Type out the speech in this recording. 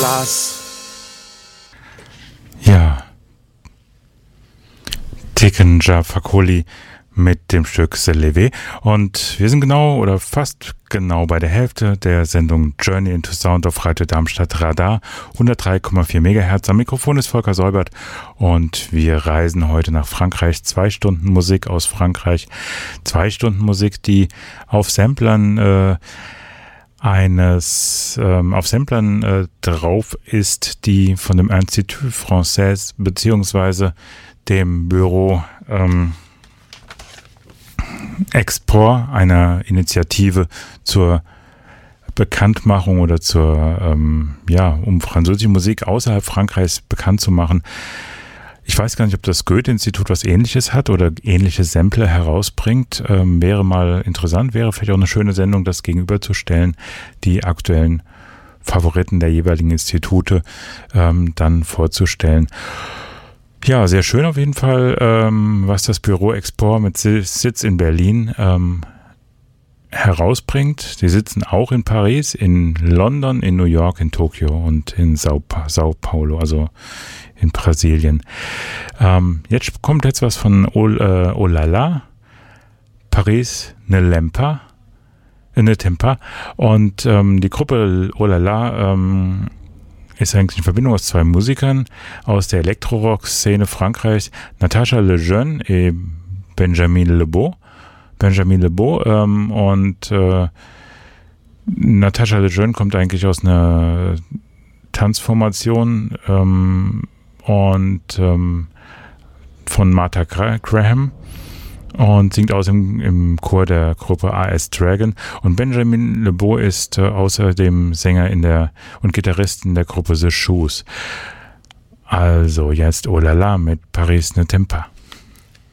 Stars. Ja, Tiken-Jah Fakoly mit dem Stück Se Lever. Und wir sind genau oder fast genau bei der Hälfte der Sendung Journey into Sound auf Radio Darmstadt Radar 103,4 MHz. Am Mikrofon ist Volker Säubert und wir reisen heute nach Frankreich. 2 Stunden Musik aus Frankreich. 2 Stunden Musik, die auf Samplern drauf ist, die von dem Institut Français beziehungsweise dem Büro Export, einer Initiative zur Bekanntmachung oder um französische Musik außerhalb Frankreichs bekannt zu machen. Ich weiß gar nicht, ob das Goethe-Institut was Ähnliches hat oder ähnliche Sampler herausbringt. Wäre mal interessant, wäre vielleicht auch eine schöne Sendung, das gegenüberzustellen, die aktuellen Favoriten der jeweiligen Institute dann vorzustellen. Ja, sehr schön auf jeden Fall, was das Büro Export mit Sitz in Berlin herausbringt. Die sitzen auch in Paris, in London, in New York, in Tokio und in Sao Paulo, also in Brasilien. Jetzt kommt was von Olala, Paris ne Tempa. Und die Gruppe Olala ist eigentlich eine Verbindung aus 2 Musikern aus der Elektro-Rock-Szene Frankreichs, Natasha Lejeune et Benjamin Lebeau. Natasha Lejeune kommt eigentlich aus einer Tanzformation von Martha Graham und singt außerdem im Chor der Gruppe AS Dragon. Und Benjamin Lebeau ist außerdem Sänger und Gitarrist in der Gruppe The Shoes. Also jetzt Olala mit Paris ne Tempa.